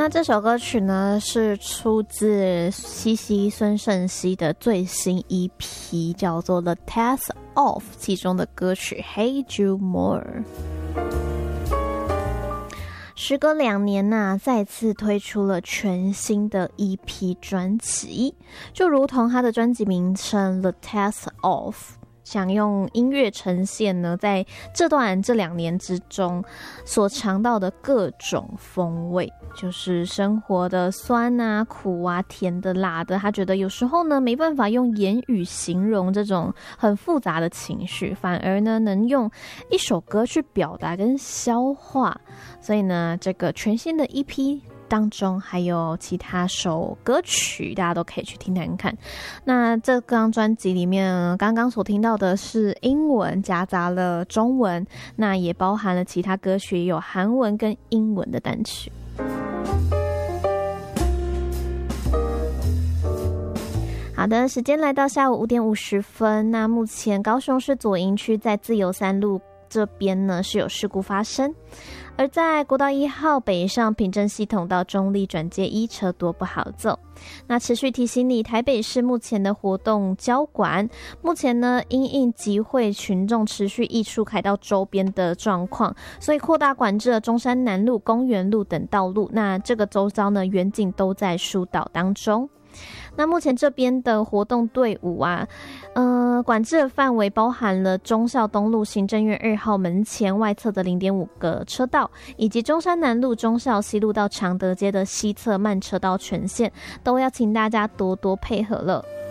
那这首歌曲呢是出自西西孙盛熙的最新 EP， 叫做 The Test Of 其中的歌曲 Hate You More。时隔2年啊，再次推出了全新的 EP 专辑，就如同他的专辑名称 The Test Of， 想用音乐呈现呢，在这2年之中所尝到的各种风味，就是生活的酸啊、苦啊、甜的、辣的，他觉得有时候呢没办法用言语形容这种很复杂的情绪，反而呢能用一首歌去表达跟消化。所以呢，这个全新的 EP 当中还有其他首歌曲，大家都可以去听听看。那这张专辑里面，刚刚所听到的是英文夹杂了中文，那也包含了其他歌曲，有韩文跟英文的单曲。好的，时间来到下午5点50分。那目前高雄市左营区在自由3路这边呢是有事故发生。而在国道1号北上平镇系统到中立转接1车多不好走。那持续提醒你，台北市目前的活动交管，目前呢因应集会群众持续溢出凯道周边的状况，所以扩大管制了中山南路、公园路等道路。那这个周遭呢远景都在疏导当中。那目前这边的活动队伍啊，管制的范围包含了忠孝东路行政院2号门前外侧的 0.5 个车道，以及中山南路、忠孝西路到常德街的西侧慢车道全线，都要请大家多多配合了。